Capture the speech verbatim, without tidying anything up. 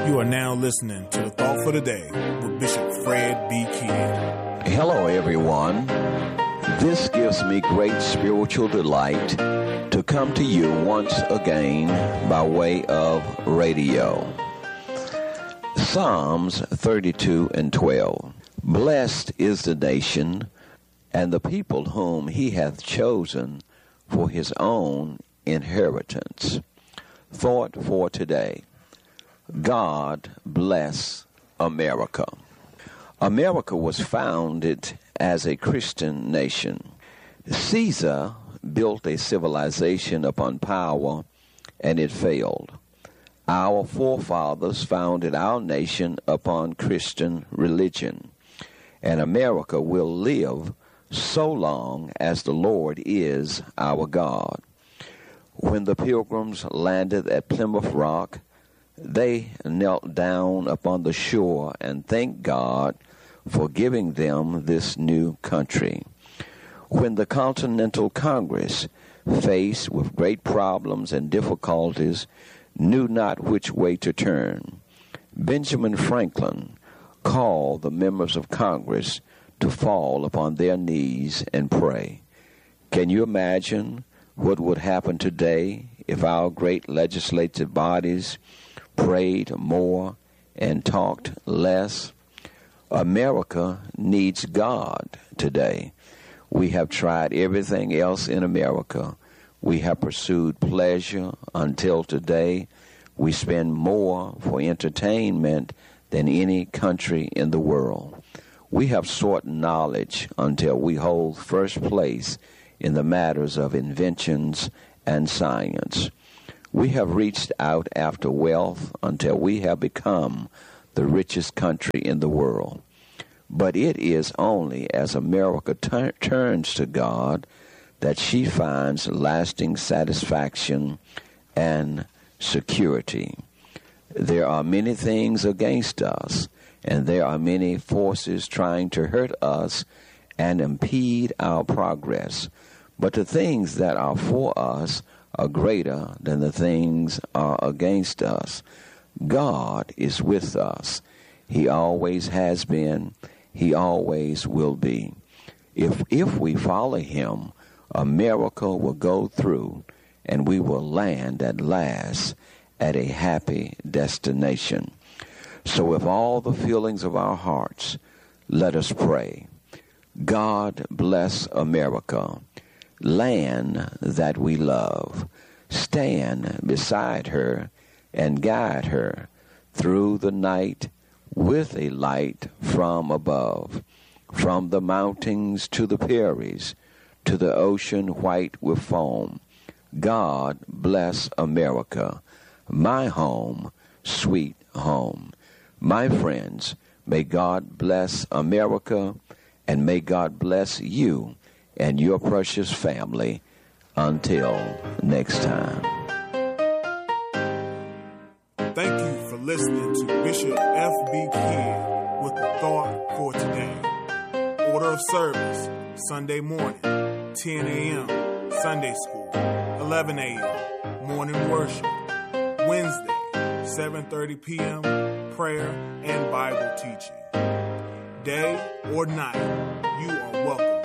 You are now listening to the Thought for the Day with Bishop Fred B. Kidd. Hello, everyone. This gives me great spiritual delight to come to you once again by way of radio. Psalms thirty-two and twelve. Blessed is the nation and the people whom he hath chosen for his own inheritance. Thought for today. God bless America. America was founded as a Christian nation. Caesar built a civilization upon power, and it failed. Our forefathers founded our nation upon Christian religion, and America will live so long as the Lord is our God. When the Pilgrims landed at Plymouth Rock, they knelt down upon the shore and thanked God for giving them this new country. When the Continental Congress, faced with great problems and difficulties, knew not which way to turn, Benjamin Franklin called the members of Congress to fall upon their knees and pray. Can you imagine what would happen today if our great legislative bodies prayed more and talked less? America needs God today. We have tried everything else in America. We have pursued pleasure until today. We spend more for entertainment than any country in the world. We have sought knowledge until we hold first place in the matters of inventions and science. We have reached out after wealth until we have become the richest country in the world. But it is only as America t- turns to God that she finds lasting satisfaction and security. There are many things against us, and there are many forces trying to hurt us and impede our progress. But the things that are for us are greater than the things are against us. God is with us. He always has been. He always will be. If if we follow him, America will go through, and we will land at last at a happy destination. So with all the feelings of our hearts, let us pray. God bless America, land that we love. Stand beside her and guide her through the night with a light from above, from the mountains to the prairies, to the ocean white with foam. God bless America, my home, sweet home. My friends, may God bless America, and may God bless you and your precious family. Until next time. Thank you for listening to Bishop F B. Kidd with the Thought for Today. Order of service, Sunday morning, ten a.m., Sunday school, eleven a.m., morning worship. Wednesday, seven thirty p.m., prayer and Bible teaching. Day or night, you are welcome